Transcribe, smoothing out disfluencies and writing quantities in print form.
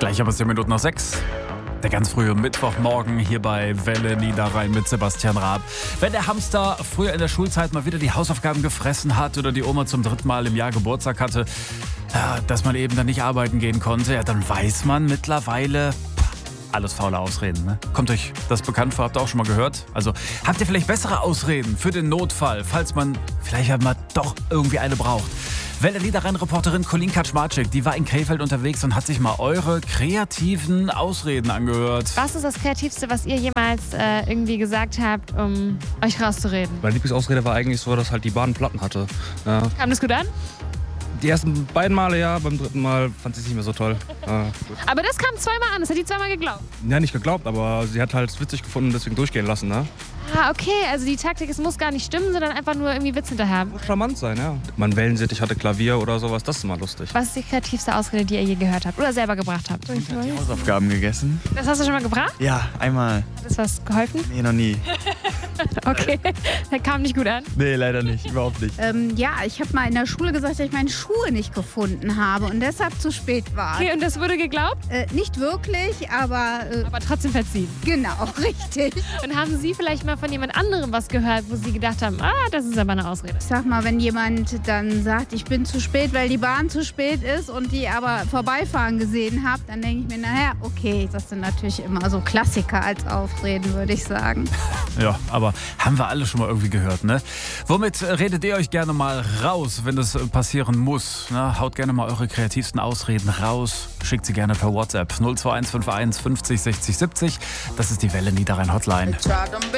Gleich haben wir 10 Minuten nach 6. Der ganz frühe Mittwochmorgen hier bei Welle Niederrhein mit Sebastian Raab. Wenn der Hamster früher in der Schulzeit mal wieder die Hausaufgaben gefressen hat oder die Oma zum 3. Mal im Jahr Geburtstag hatte, dass man eben dann nicht arbeiten gehen konnte, dann weiß man mittlerweile, alles faule Ausreden. Ne? Kommt euch das bekannt vor? Habt ihr auch schon mal gehört? Also habt ihr vielleicht bessere Ausreden für den Notfall, falls man vielleicht mal doch irgendwie eine braucht? Welle Niederrhein-Reporterin Colleen Kaczmarczyk, die war in Krefeld unterwegs und hat sich mal eure kreativen Ausreden angehört. Was ist das Kreativste, was ihr jemals irgendwie gesagt habt, um euch rauszureden? Meine Lieblingsausrede war eigentlich so, dass halt die Bahn Platten hatte. Ja. Kam das gut an? Die ersten beiden Male ja, beim 3. Mal fand sie es nicht mehr so toll. Aber das kam zweimal an, das hat die zweimal geglaubt. Ja, nicht geglaubt, aber sie hat halt witzig gefunden und deswegen durchgehen lassen. Ne? Ah, okay, also die Taktik, es muss gar nicht stimmen, sondern einfach nur irgendwie Witz hinterher. Muss charmant sein, ja. Man Wellensittich hatte Klavier oder sowas, das ist immer lustig. Was ist die kreativste Ausrede, die ihr je gehört habt oder selber gebracht habt? Ich habe die Hausaufgaben gegessen. Das hast du schon mal gebracht? Ja, einmal. Hat das was geholfen? Nee, noch nie. Okay, der kam nicht gut an. Nee, leider nicht, überhaupt nicht. Ja, ich habe mal in der Schule gesagt, dass ich meine Schuhe nicht gefunden habe und deshalb zu spät war. Okay, und das wurde geglaubt? Nicht wirklich, aber Aber trotzdem verziehen. genau, richtig. Und haben Sie vielleicht mal von jemand anderem was gehört, wo Sie gedacht haben, das ist aber eine Ausrede? Ich sag mal, wenn jemand dann sagt, ich bin zu spät, weil die Bahn zu spät ist und die aber vorbeifahren gesehen habe, dann denke ich mir, naja, okay, das sind natürlich immer so Klassiker als Ausreden, würde ich sagen. Ja, aber haben wir alle schon mal irgendwie gehört, ne? Womit redet ihr euch gerne mal raus, wenn das passieren muss? Ne? Haut gerne mal eure kreativsten Ausreden raus. Schickt sie gerne per WhatsApp 02151 50 60 70. Das ist die Welle Niederrhein Hotline.